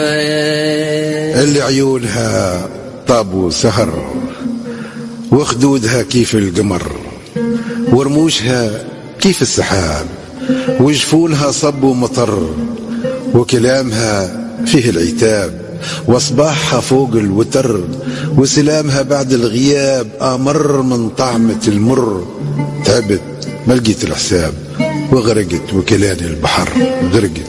اللي عيونها طابوا سهر، وخدودها كيف القمر، ورموشها كيف السحاب، وجفونها صبوا مطر، وكلامها فيه العتاب، وصباحها فوق الوتر، وسلامها بعد الغياب أمر من طعمة المر. تعبت ما لقيت الحساب، وغرقت وكلاني البحر، غرقت